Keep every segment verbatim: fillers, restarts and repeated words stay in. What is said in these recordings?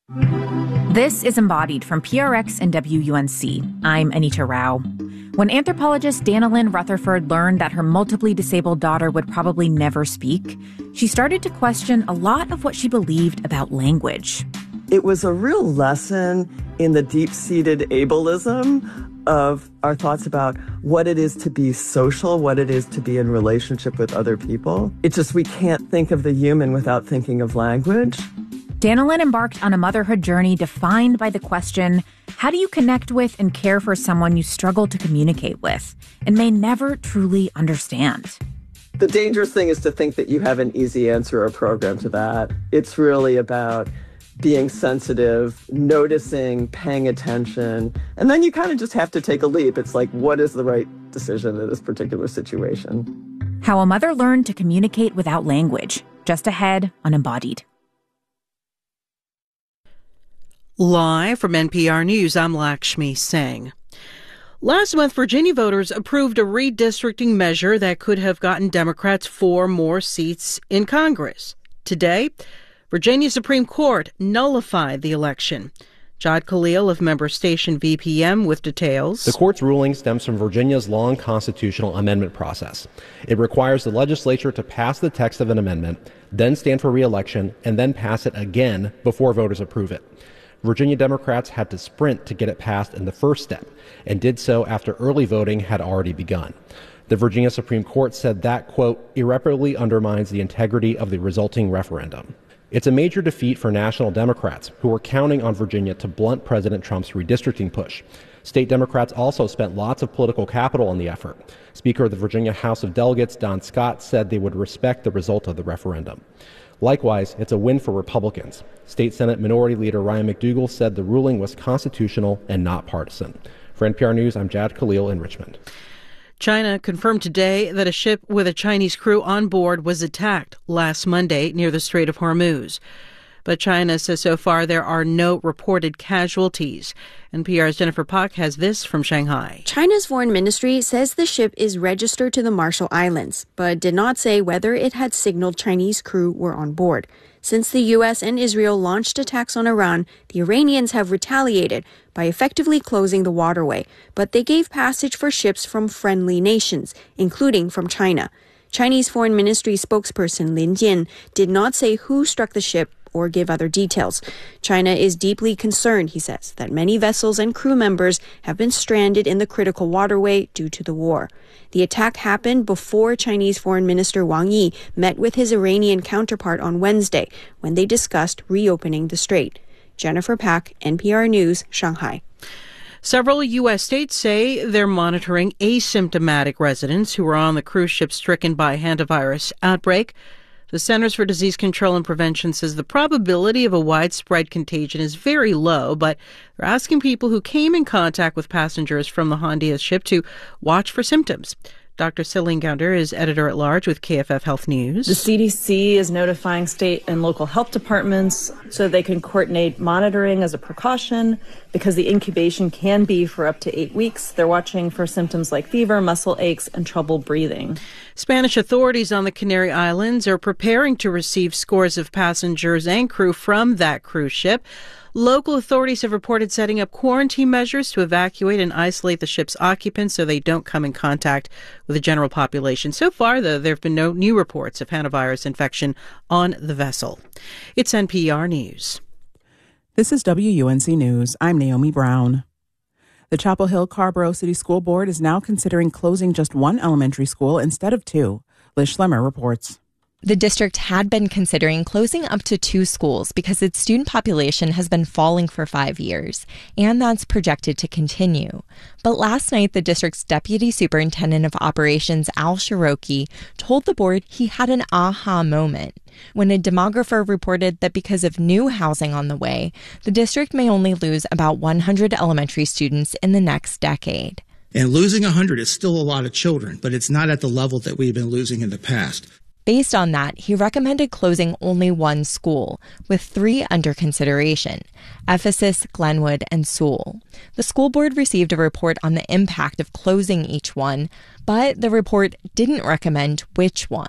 This is Embodied from P R X and W U N C. I'm Anita Rao. When anthropologist Danalyn Rutherford learned that her multiply disabled daughter would probably never speak, she started to question a lot of what she believed about language. It was a real lesson in the deep-seated ableism of our thoughts about what it is to be social, what it is to be in relationship with other people. It's just we can't think of the human without thinking of language. Danalyn embarked on a motherhood journey defined by the question, how do you connect with and care for someone you struggle to communicate with and may never truly understand? The dangerous thing is to think that you have an easy answer or program to that. It's really about being sensitive, noticing, paying attention, and then you kind of just have to take a leap. It's like, what is the right decision in this particular situation? How a mother learned to communicate without language. Just ahead on Embodied. Live from N P R News, I'm Lakshmi Singh. Last month, Virginia voters approved a redistricting measure that could have gotten Democrats four more seats in Congress. Today, Virginia Supreme Court nullified the election. Jod Khalil of member station V P M with details. The court's ruling stems from Virginia's long constitutional amendment process. It requires the legislature to pass the text of an amendment, then stand for re-election, and then pass it again before voters approve it. Virginia Democrats had to sprint to get it passed in the first step, and did so after early voting had already begun. The Virginia Supreme Court said that, quote, irreparably undermines the integrity of the resulting referendum. It's a major defeat for national Democrats, who were counting on Virginia to blunt President Trump's redistricting push. State Democrats also spent lots of political capital on the effort. Speaker of the Virginia House of Delegates, Don Scott, said they would respect the result of the referendum. Likewise, it's a win for Republicans. State Senate Minority Leader Ryan McDougal said the ruling was constitutional and not partisan. For N P R News, I'm Jad Khalil in Richmond. China confirmed today that a ship with a Chinese crew on board was attacked last Monday near the Strait of Hormuz. But China says so far there are no reported casualties. N P R's Jennifer Pak has this from Shanghai. China's foreign ministry says the ship is registered to the Marshall Islands, but did not say whether it had signaled Chinese crew were on board. Since the U S and Israel launched attacks on Iran, the Iranians have retaliated by effectively closing the waterway, but they gave passage for ships from friendly nations, including from China. Chinese Foreign Ministry spokesperson Lin Jian did not say who struck the ship or give other details. China is deeply concerned, he says, that many vessels and crew members have been stranded in the critical waterway due to the war. The attack happened before Chinese Foreign Minister Wang Yi met with his Iranian counterpart on Wednesday when they discussed reopening the strait. Jennifer Pak, N P R News, Shanghai. Several U S states say they're monitoring asymptomatic residents who are on the cruise ship stricken by a hantavirus outbreak. The Centers for Disease Control and Prevention says the probability of a widespread contagion is very low, but they're asking people who came in contact with passengers from the Hondias ship to watch for symptoms. Doctor Celine Gounder is editor-at-large with K F F Health News. The C D C is notifying state and local health departments so they can coordinate monitoring as a precaution because the incubation can be for up to eight weeks. They're watching for symptoms like fever, muscle aches, and trouble breathing. Spanish authorities on the Canary Islands are preparing to receive scores of passengers and crew from that cruise ship. Local authorities have reported setting up quarantine measures to evacuate and isolate the ship's occupants so they don't come in contact with the general population. So far, though, there have been no new reports of hantavirus infection on the vessel. It's N P R News. This is W U N C News. I'm Naomi Brown. The Chapel Hill Carrboro City School Board is now considering closing just one elementary school instead of two. Liz Schlemmer reports. The district had been considering closing up to two schools because its student population has been falling for five years, and that's projected to continue. But last night, the district's Deputy Superintendent of Operations, Al Shiroki, told the board he had an aha moment when a demographer reported that because of new housing on the way, the district may only lose about one hundred elementary students in the next decade. And losing one hundred is still a lot of children, but it's not at the level that we've been losing in the past. Based on that, he recommended closing only one school, with three under consideration: Ephesus, Glenwood, and Sewell. The school board received a report on the impact of closing each one, but the report didn't recommend which one.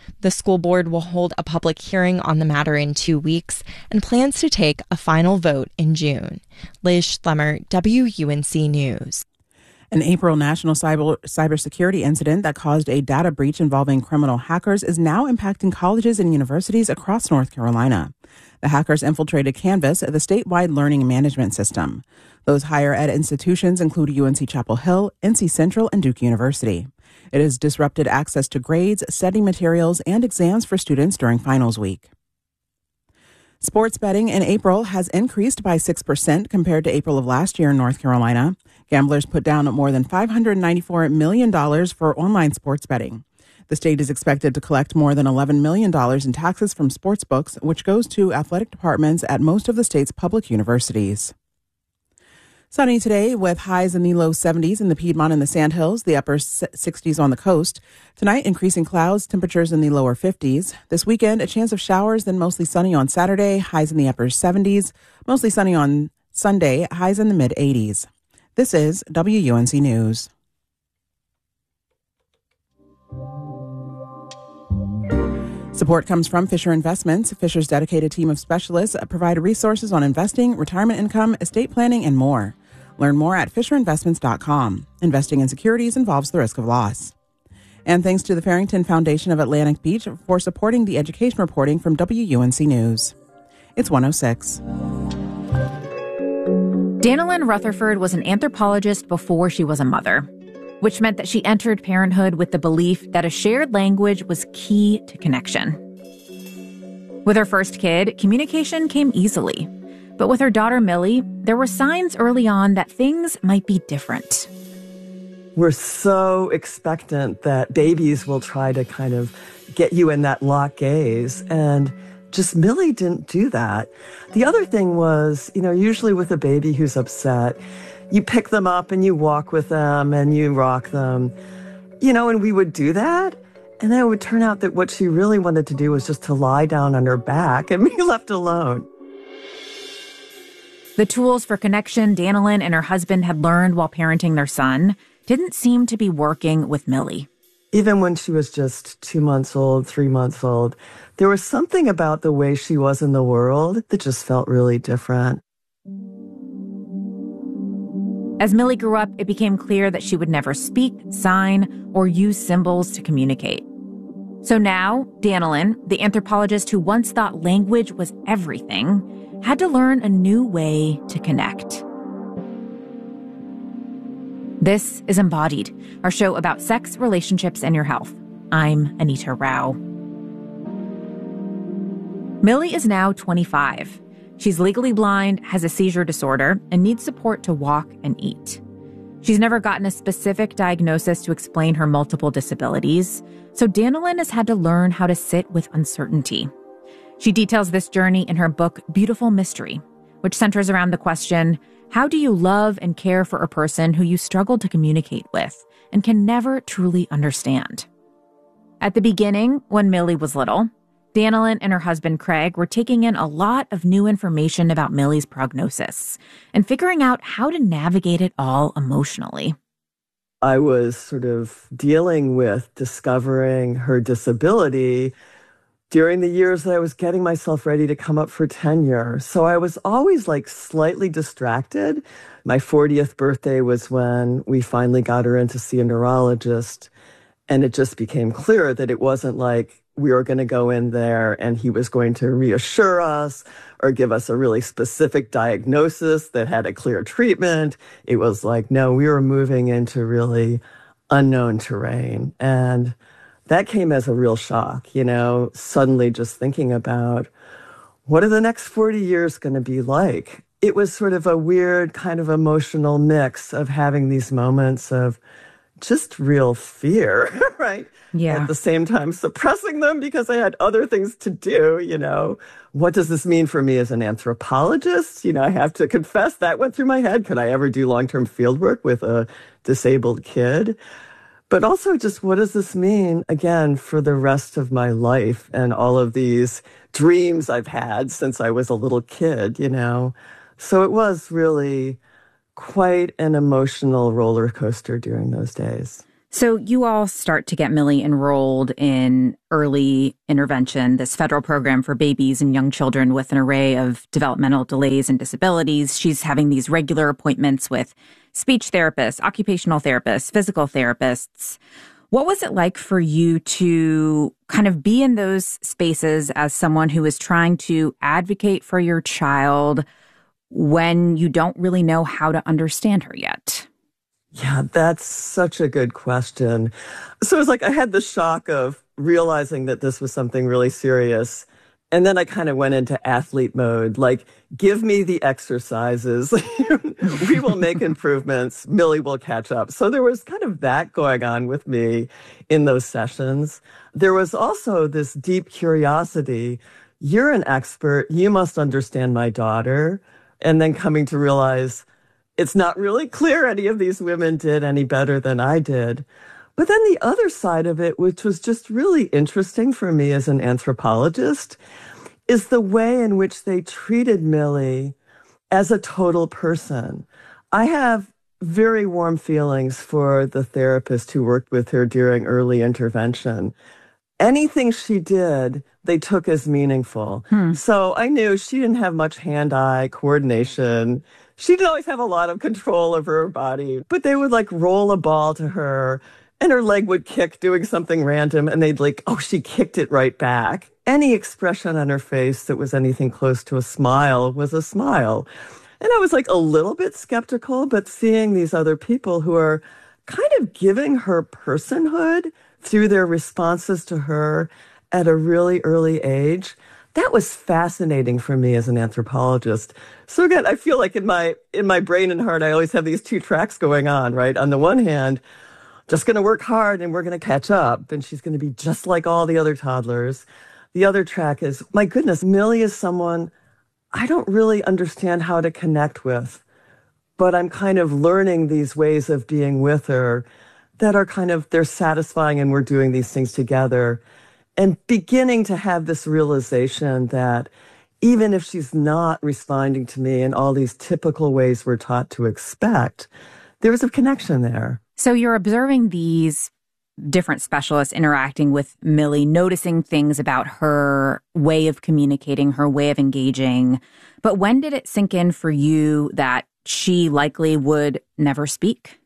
The school board will hold a public hearing on the matter in two weeks and plans to take a final vote in June. Liz Schlemmer, W U N C News. An April national cyber cybersecurity incident that caused a data breach involving criminal hackers is now impacting colleges and universities across North Carolina. The hackers infiltrated Canvas, the statewide learning management system. Those higher ed institutions include U N C Chapel Hill, N C Central, and Duke University. It has disrupted access to grades, study materials, and exams for students during finals week. Sports betting in April has increased by six percent compared to April of last year in North Carolina. Gamblers put down more than five hundred ninety-four million dollars for online sports betting. The state is expected to collect more than eleven million dollars in taxes from sports books, which goes to athletic departments at most of the state's public universities. Sunny today with highs in the low seventies in the Piedmont and the Sandhills, the upper sixties on the coast. Tonight, increasing clouds, temperatures in the lower fifties. This weekend, a chance of showers, then mostly sunny on Saturday, highs in the upper seventies. Mostly sunny on Sunday, highs in the mid eighties. This is W U N C News. Support comes from Fisher Investments. Fisher's dedicated team of specialists provide resources on investing, retirement income, estate planning, and more. Learn more at fisher investments dot com. Investing in securities involves the risk of loss. And thanks to the Farrington Foundation of Atlantic Beach for supporting the education reporting from W U N C News. It's one oh six. Danalyn Rutherford was an anthropologist before she was a mother, which meant that she entered parenthood with the belief that a shared language was key to connection. With her first kid, communication came easily. But with her daughter Millie, there were signs early on that things might be different. We're so expectant that babies will try to kind of get you in that lock gaze, and just Millie didn't do that. The other thing was, you know, usually with a baby who's upset, you pick them up and you walk with them and you rock them, you know, and we would do that. And then it would turn out that what she really wanted to do was just to lie down on her back and be left alone. The tools for connection Danalyn and her husband had learned while parenting their son didn't seem to be working with Millie. Even when she was just two months old, three months old, there was something about the way she was in the world that just felt really different. As Millie grew up, it became clear that she would never speak, sign, or use symbols to communicate. So now, Danalyn, the anthropologist who once thought language was everything, had to learn a new way to connect. This is Embodied, our show about sex, relationships, and your health. I'm Anita Rao. Millie is now twenty-five. She's legally blind, has a seizure disorder, and needs support to walk and eat. She's never gotten a specific diagnosis to explain her multiple disabilities, so Danalyn has had to learn how to sit with uncertainty. She details this journey in her book, Beautiful Mystery, which centers around the question, how do you love and care for a person who you struggle to communicate with and can never truly understand? At the beginning, when Millie was little, Danalyn and her husband Craig were taking in a lot of new information about Millie's prognosis and figuring out how to navigate it all emotionally. I was sort of dealing with discovering her disability during the years that I was getting myself ready to come up for tenure. So I was always like slightly distracted. My fortieth birthday was when we finally got her in to see a neurologist. And it just became clear that it wasn't like we were going to go in there and he was going to reassure us or give us a really specific diagnosis that had a clear treatment. It was like, no, we were moving into really unknown terrain. And that came as a real shock, you know, suddenly just thinking about what are the next forty years going to be like? It was sort of a weird kind of emotional mix of having these moments of just real fear, right? Yeah. At the same time, suppressing them because I had other things to do, you know. What does this mean for me as an anthropologist? You know, I have to confess that went through my head. Could I ever do long-term field work with a disabled kid? But also just what does this mean, again, for the rest of my life and all of these dreams I've had since I was a little kid, you know? So it was really quite an emotional roller coaster during those days. So you all start to get Millie enrolled in early intervention, this federal program for babies and young children with an array of developmental delays and disabilities. She's having these regular appointments with speech therapists, occupational therapists, physical therapists. What was it like for you to kind of be in those spaces as someone who is trying to advocate for your child when you don't really know how to understand her yet? Yeah, that's such a good question. So it was like I had the shock of realizing that this was something really serious. And then I kind of went into athlete mode, like, give me the exercises. We will make improvements. Millie will catch up. So there was kind of that going on with me in those sessions. There was also this deep curiosity. You're an expert. You must understand my daughter. And then coming to realize it's not really clear any of these women did any better than I did. But then the other side of it, which was just really interesting for me as an anthropologist, is the way in which they treated Millie as a total person. I have very warm feelings for the therapist who worked with her during early intervention. Anything she did, they took as meaningful. Hmm. So I knew she didn't have much hand-eye coordination. She didn't always have a lot of control over her body, but they would like roll a ball to her and her leg would kick doing something random and they'd like, oh, she kicked it right back. Any expression on her face that was anything close to a smile was a smile. And I was like a little bit skeptical, but seeing these other people who are kind of giving her personhood through their responses to her at a really early age, that was fascinating for me as an anthropologist. So again, I feel like in my in my brain and heart, I always have these two tracks going on, right? On the one hand, just going to work hard and we're going to catch up and she's going to be just like all the other toddlers. The other track is, my goodness, Millie is someone I don't really understand how to connect with, but I'm kind of learning these ways of being with her that are kind of, they're satisfying and we're doing these things together. And beginning to have this realization that even if she's not responding to me in all these typical ways we're taught to expect, there's a connection there. So you're observing these different specialists interacting with Millie, noticing things about her way of communicating, her way of engaging. But when did it sink in for you that she likely would never speak?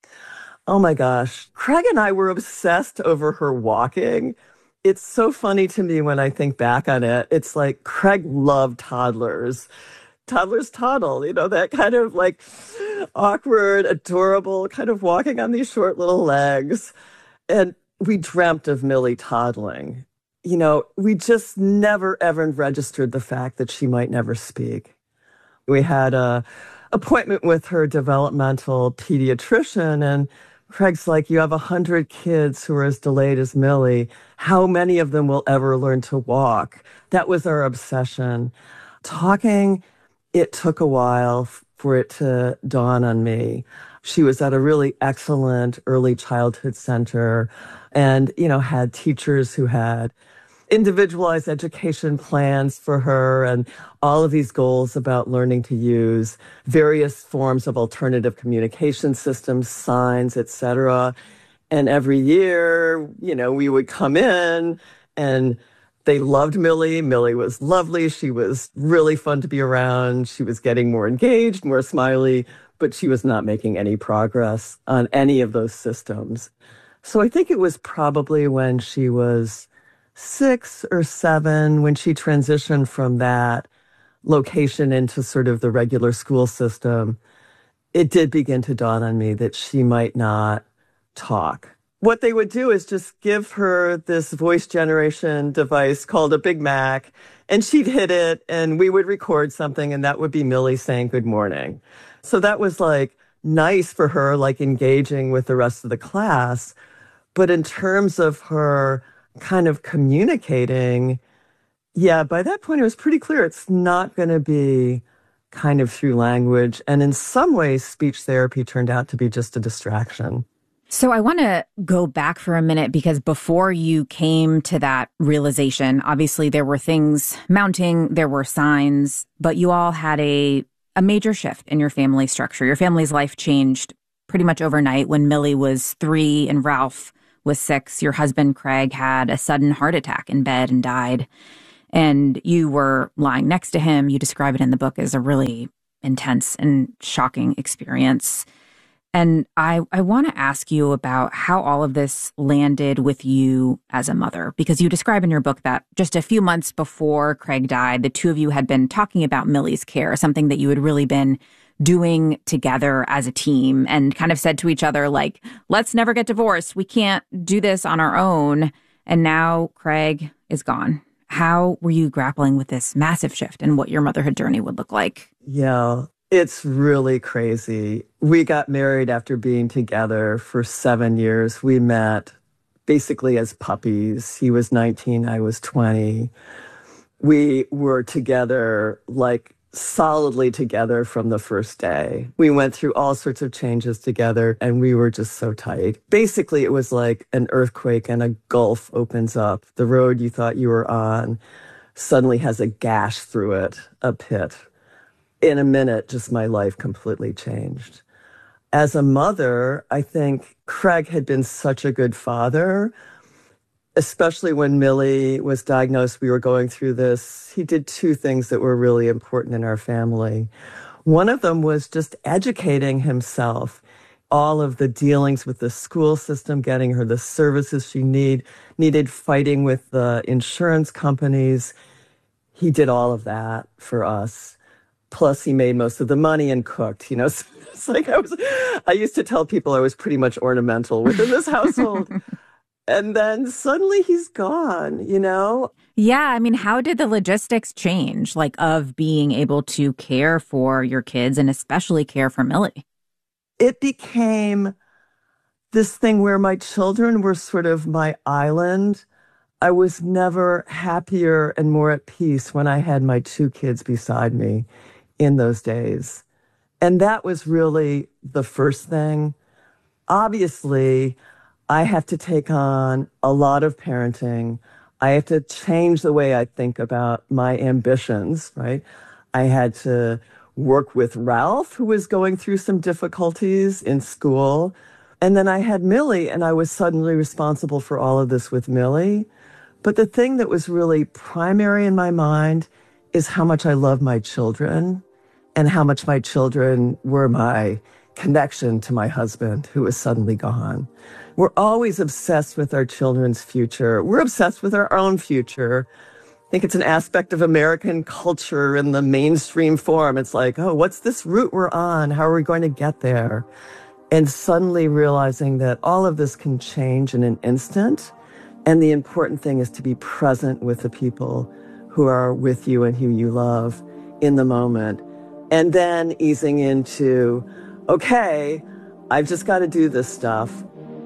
Oh my gosh. Craig and I were obsessed over her walking. It's so funny to me when I think back on it. It's like Craig loved toddlers. Toddlers toddle, you know, that kind of like awkward, adorable, kind of walking on these short little legs. And we dreamt of Millie toddling. You know, we just never, ever registered the fact that she might never speak. We had a appointment with her developmental pediatrician, and Craig's like, you have a hundred kids who are as delayed as Millie. How many of them will ever learn to walk? That was our obsession. Talking, it took a while for it to dawn on me. She was at a really excellent early childhood center and, you know, had teachers who had individualized education plans for her and all of these goals about learning to use various forms of alternative communication systems, signs, et cetera. And every year, you know, we would come in and they loved Millie. Millie was lovely. She was really fun to be around. She was getting more engaged, more smiley, but she was not making any progress on any of those systems. So I think it was probably when she was six or seven, when she transitioned from that location into sort of the regular school system, it did begin to dawn on me that she might not talk. What they would do is just give her this voice generation device called a Big Mac, and she'd hit it, and we would record something, and that would be Millie saying good morning. So that was like nice for her, like engaging with the rest of the class. But in terms of her kind of communicating, yeah, by that point it was pretty clear it's not going to be kind of through language. And in some ways, speech therapy turned out to be just a distraction. So I want to go back for a minute because before you came to that realization, obviously there were things mounting, there were signs, but you all had a, a major shift in your family structure. Your family's life changed pretty much overnight. When Millie was three and Ralph was six, your husband, Craig, had a sudden heart attack in bed and died. And you were lying next to him. You describe it in the book as a really intense and shocking experience. And I, I want to ask you about how all of this landed with you as a mother, because you describe in your book that just a few months before Craig died, the two of you had been talking about Millie's care, something that you had really been doing together as a team, and kind of said to each other, like, let's never get divorced. We can't do this on our own. And now Craig is gone. How were you grappling with this massive shift and what your motherhood journey would look like? Yeah. It's really crazy. We got married after being together for seven years. We met basically as puppies. He was nineteen, I was twenty. We were together, like solidly together from the first day. We went through all sorts of changes together and we were just so tight. Basically, it was like an earthquake and a gulf opens up. The road you thought you were on suddenly has a gash through it, a pit. In a minute, just my life completely changed. As a mother, I think Craig had been such a good father, especially when Millie was diagnosed. We were going through this. He did two things that were really important in our family. One of them was just educating himself. All of the dealings with the school system, getting her the services she need, needed, fighting with the insurance companies. He did all of that for us. Plus, he made most of the money and cooked, you know. So it's like I was, I used to tell people I was pretty much ornamental within this household. And then suddenly he's gone, you know? Yeah. I mean, how did the logistics change, like, of being able to care for your kids and especially care for Millie? It became this thing where my children were sort of my island. I was never happier and more at peace when I had my two kids beside me in those days. And that was really the first thing. Obviously, I have to take on a lot of parenting. I have to change the way I think about my ambitions, right? I had to work with Ralph, who was going through some difficulties in school. And then I had Millie, and I was suddenly responsible for all of this with Millie. But the thing that was really primary in my mind is how much I love my children and how much my children were my connection to my husband, who was suddenly gone. We're always obsessed with our children's future. We're obsessed with our own future. I think it's an aspect of American culture in the mainstream form. It's like, oh, what's this route we're on? How are we going to get there? And suddenly realizing that all of this can change in an instant. And the important thing is to be present with the people who are with you and who you love in the moment. And then easing into, okay, I've just got to do this stuff.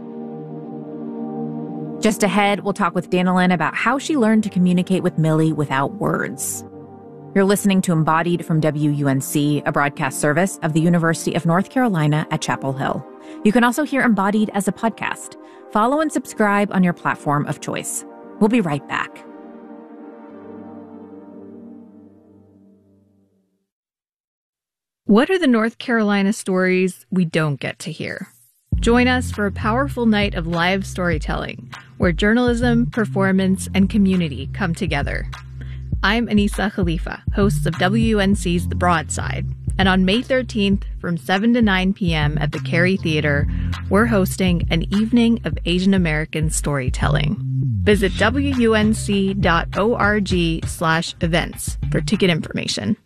Just ahead, we'll talk with Danilyn about how she learned to communicate with Millie without words. You're listening to Embodied from W U N C, a broadcast service of the University of North Carolina at Chapel Hill. You can also hear Embodied as a podcast. Follow and subscribe on your platform of choice. We'll be right back. What are the North Carolina stories we don't get to hear? Join us for a powerful night of live storytelling, where journalism, performance, and community come together. I'm Anissa Khalifa, host of W U N C's The Broadside, and on May thirteenth from seven to nine p.m. at the Cary Theater, we're hosting an evening of Asian American storytelling. Visit W U N C dot org slash events for ticket information.